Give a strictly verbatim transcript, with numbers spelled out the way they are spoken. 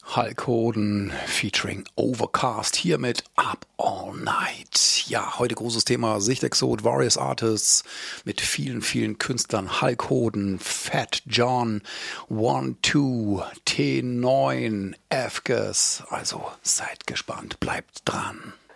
Hulk Hogan featuring Overcast hier mit Up All Night. Ja, heute großes Thema Sichtexot, Various Artists mit vielen, vielen Künstlern. Hulk Hogan, Fat John, One Two, T neun, F G A S. Also seid gespannt, bleibt dran.